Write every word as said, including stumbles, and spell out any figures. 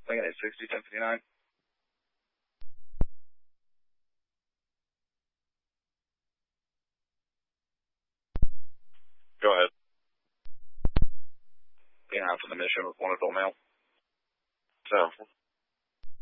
Lincoln eight sixty, ten fifty-nine. Go ahead. Being out for the mission with one adult male. So,